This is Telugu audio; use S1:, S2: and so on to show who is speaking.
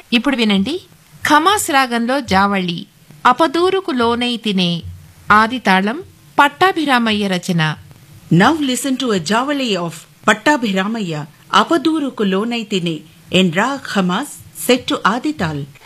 S1: ఇప్పుడు వినండి, ఖమాస్ రాగంలో జావళి అపదూరుకు లోనై తినే ఆది తాళం పట్టాభిరామయ్య రచన.
S2: Now listen to a Javali of Pattabhiramaya, Apaduruku Lonaitine, in Rag Hamas, set to Adital.